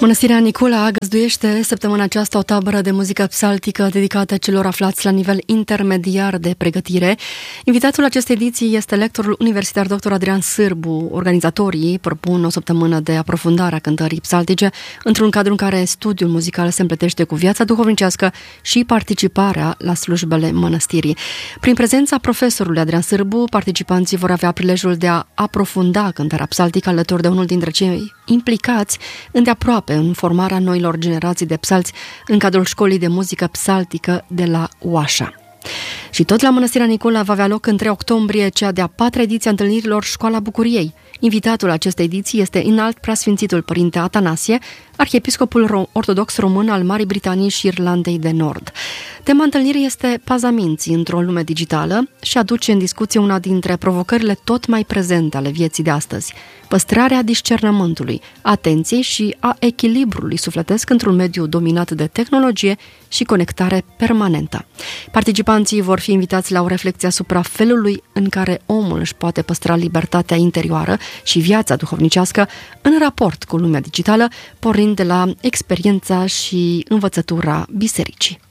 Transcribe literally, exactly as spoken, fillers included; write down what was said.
Mănăstirea Nicula găzduiește săptămâna aceasta o tabără de muzică psaltică dedicată celor aflați la nivel intermediar de pregătire. Invitatul acestei ediții este lectorul universitar doctor Adrian Sârbu. Organizatorii propun o săptămână de aprofundare a cântării psaltice într-un cadru în care studiul muzical se împletește cu viața duhovnicească și participarea la slujbele mănăstirii. Prin prezența profesorului Adrian Sârbu, participanții vor avea prilejul de a aprofunda cântarea psaltică alături de unul dintre cei implicați îndeaproape în formarea noilor generații de psalți în cadrul școlii de muzică psaltică de la Oașa. Și tot la Mănăstirea Nicula va avea loc în trei octombrie cea de-a patra ediție a întâlnirilor Școala Bucuriei. Invitatul acestei ediții este înalt preasfințitul părinte Atanasie, arhiepiscopul ortodox român al Marii Britanii și Irlandei de Nord. Tema întâlnirii este Paza minții într-o lume digitală și aduce în discuție una dintre provocările tot mai prezente ale vieții de astăzi: păstrarea discernământului, atenției și a echilibrului sufletesc într-un mediu dominat de tehnologie și conectare permanentă. Participanții vor fi invitați la o reflecție asupra felului în care omul își poate păstra libertatea interioară și viața duhovnicească în raport cu lumea digitală, pornind de la experiența și învățătura bisericii.